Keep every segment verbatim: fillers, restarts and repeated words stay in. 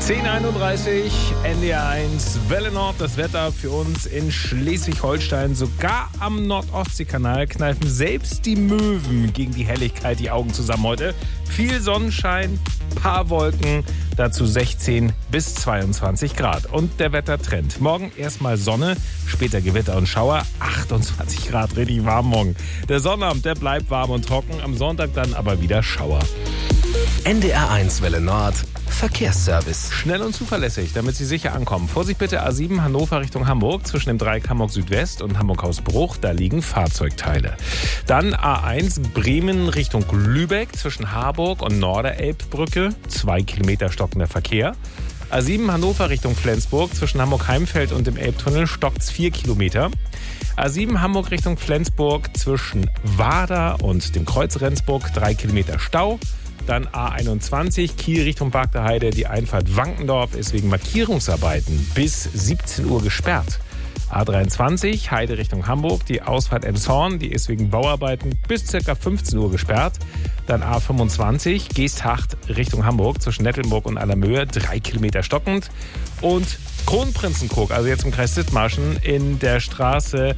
zehn Uhr einunddreißig, N D R eins, Welle Nord, das Wetter für uns in Schleswig-Holstein. Sogar am Nordostseekanal kneifen selbst die Möwen gegen die Helligkeit die Augen zusammen heute. Viel Sonnenschein, paar Wolken, dazu sechzehn bis zweiundzwanzig Grad. Und der Wettertrend. Morgen erstmal Sonne, später Gewitter und Schauer, achtundzwanzig Grad, richtig warm morgen. Der Sonnabend, der bleibt warm und trocken, am Sonntag dann aber wieder Schauer. N D R eins Welle Nord, Verkehrsservice. Schnell und zuverlässig, damit Sie sicher ankommen. Vorsicht bitte A sieben Hannover Richtung Hamburg, zwischen dem Dreieck Hamburg Südwest und Hamburg-Hausbruch, da liegen Fahrzeugteile. Dann A eins Bremen Richtung Lübeck, zwischen Harburg und Norderelbbrücke, zwei Kilometer stockender Verkehr. A sieben Hannover Richtung Flensburg, zwischen Hamburg-Heimfeld und dem Elbtunnel stockt's vier Kilometer. A sieben Hamburg Richtung Flensburg, zwischen Wader und dem Kreuz Rendsburg, drei Kilometer Stau. Dann A einundzwanzig, Kiel Richtung Barkter Heide, die Einfahrt Wankendorf ist wegen Markierungsarbeiten bis siebzehn Uhr gesperrt. A dreiundzwanzig, Heide Richtung Hamburg, die Ausfahrt Emshorn, die ist wegen Bauarbeiten bis ca. fünfzehn Uhr gesperrt. Dann A fünfundzwanzig, Geesthacht Richtung Hamburg, zwischen Nettelnburg und Allermöhe, drei Kilometer stockend. Und Kronprinzenkoog, also jetzt im Kreis Dithmarschen, in der Straße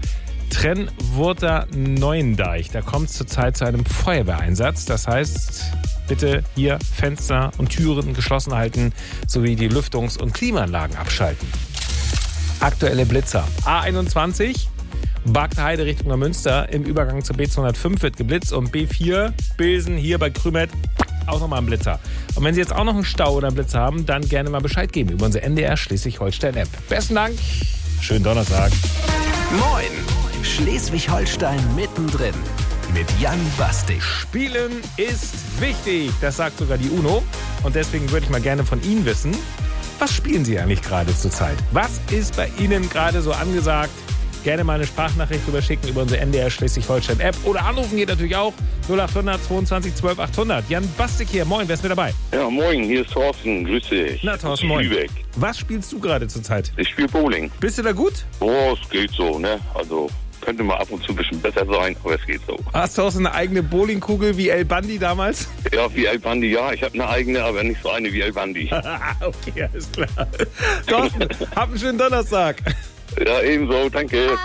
Trennwurter Neuendeich. Da kommt es zurzeit zu einem Feuerwehreinsatz. Das heißt, bitte hier Fenster und Türen geschlossen halten, sowie die Lüftungs- und Klimaanlagen abschalten. Aktuelle Blitzer. A einundzwanzig, Barkter Heide Richtung Münster. Im Übergang zur B zweihundertfünf wird geblitzt. Und B vier, Bilsen hier bei Krümet, auch nochmal ein Blitzer. Und wenn Sie jetzt auch noch einen Stau oder einen Blitzer haben, dann gerne mal Bescheid geben über unsere N D R Schleswig-Holstein-App. Besten Dank, schönen Donnerstag. Moin, Schleswig-Holstein mittendrin mit Jan Bastik. Spielen ist wichtig, das sagt sogar die UNO. Und deswegen würde ich mal gerne von Ihnen wissen, was spielen Sie eigentlich gerade zurzeit? Was ist bei Ihnen gerade so angesagt? Gerne mal eine Sprachnachricht rüberschicken über unsere N D R Schleswig-Holstein-App. Oder anrufen geht natürlich auch. null acht hundert zweiundzwanzig zwölf achthundert. Jan Bastik hier, moin, wer ist mit dabei? Ja, moin, hier ist Thorsten, grüß dich. Na, Thorsten, moin. Lübeck. Was spielst du gerade zurzeit? Ich spiele Bowling. Bist du da gut? Oh, es geht so, ne? Also, könnte mal ab und zu ein bisschen besser sein, aber es geht so. Hast du auch so eine eigene Bowlingkugel wie El Bandi damals? Ja, wie El Bandi, ja. Ich habe eine eigene, aber nicht so eine wie El Bandi. Okay, alles klar. Thorsten, hab einen schönen Donnerstag. Ja, ebenso, danke.